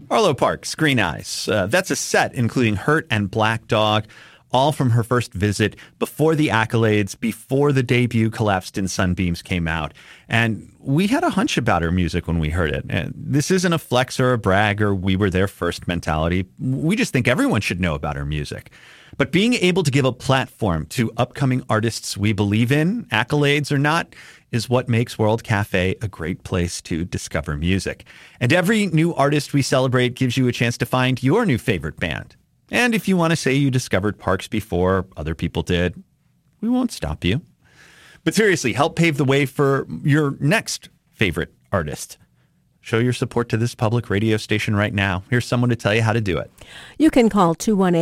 Arlo Parks, Green Eyes. That's a set including Hurt and Black Dog, all from her first visit, before the accolades, before the debut Collapsed in Sunbeams came out. And we had a hunch about her music when we heard it. And this isn't a flex or a brag or we were there first mentality. We just think everyone should know about her music. But being able to give a platform to upcoming artists we believe in, accolades or not, is what makes World Cafe a great place to discover music. And every new artist we celebrate gives you a chance to find your new favorite band. And if you want to say you discovered Parks before other people did, we won't stop you. But seriously, help pave the way for your next favorite artist. Show your support to this public radio station right now. Here's someone to tell you how to do it. You can call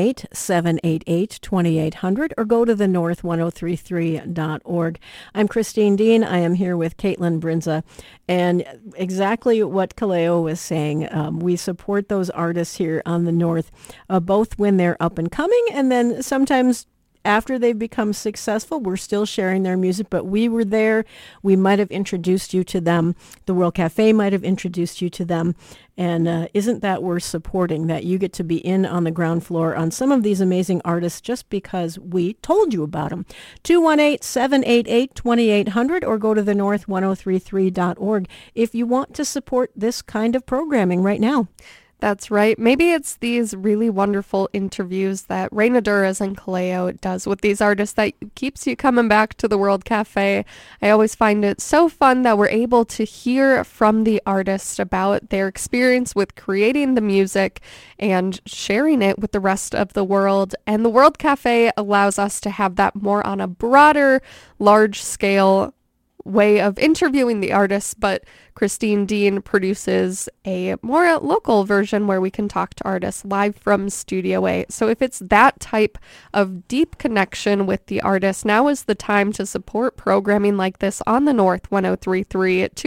218-788-2800 or go to thenorth1033.org. I'm Christine Dean. I am here with Caitlin Brinza. And exactly what Kaleo was saying, we support those artists here on the North, both when they're up and coming and then sometimes after they've become successful. We're still sharing their music, but we were there. We might have introduced you to them. The World Cafe might have introduced you to them. And isn't that worth supporting, that you get to be in on the ground floor on some of these amazing artists just because we told you about them? 218-788-2800 or go to thenorth1033.org if you want to support this kind of programming right now. That's right. Maybe it's these really wonderful interviews that Reina Duras and Kaleo does with these artists that keeps you coming back to the World Cafe. I always find it so fun that we're able to hear from the artist about their experience with creating the music and sharing it with the rest of the world. And the World Cafe allows us to have that more on a broader, large scale way of interviewing the artists, but Christine Dean produces a more local version where we can talk to artists live from Studio A. So if it's that type of deep connection with the artist, now is the time to support programming like this on the North 103.3 at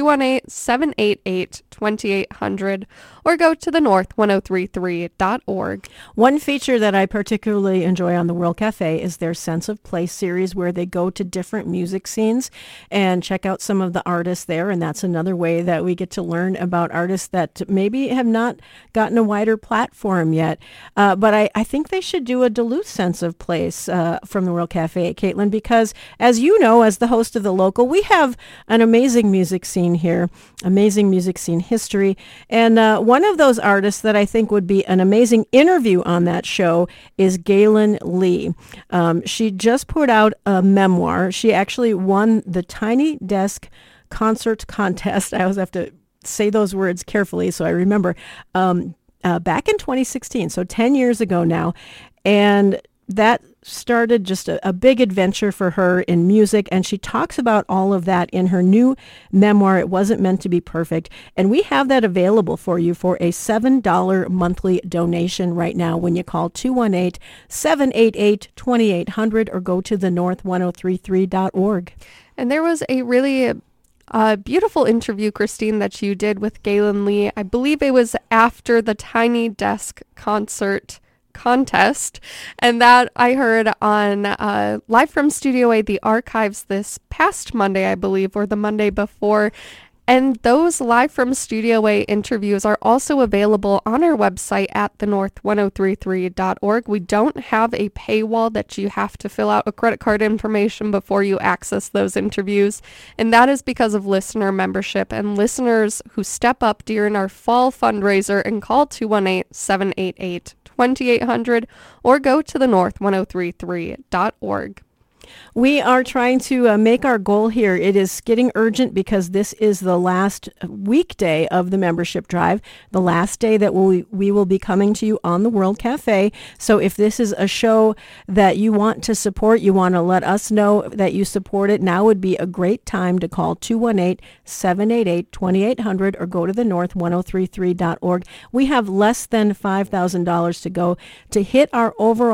218-788-2800 or go to thenorth1033.org. One feature that I particularly enjoy on the World Cafe is their Sense of Place series, where they go to different music scenes and check out some of the artists there, and that's another way that we get to learn about artists that maybe have not gotten a wider platform yet. But I think they should do a Duluth Sense of Place from the World Cafe, Caitlin, because as you know, as the host of The Local, we have an amazing music scene here, amazing music scene history. And one of those artists that I think would be an amazing interview on that show is Galen Lee. She just put out a memoir. She actually won the Tiny Desk Concert Contest. I always have to say those words carefully so I remember. Back in 2016, so 10 years ago now. And that started just a big adventure for her in music, and she talks about all of that in her new memoir, It Wasn't Meant to Be Perfect. And we have that available for you for a $7 monthly donation right now when you call 218-788-2800 or go to thenorth1033.org. And there was a really beautiful interview, Christine, that you did with Galen Lee. I believe it was after the Tiny Desk Concert Contest, and that I heard on Live from Studio A, the archives this past Monday, I believe, or the Monday before. And those Live from Studio A interviews are also available on our website at thenorth1033.org. We don't have a paywall that you have to fill out a credit card information before you access those interviews. And that is because of listener membership and listeners who step up during our fall fundraiser and call 218-788-2800 or go to thenorth1033.org. We are trying to make our goal here. It is getting urgent because this is the last weekday of the membership drive, the last day that we will be coming to you on the World Cafe. So if this is a show that you want to support, you want to let us know that you support it, now would be a great time to call 218-788-2800 or go to thenorth1033.org. We have less than $5,000 to go to hit our overall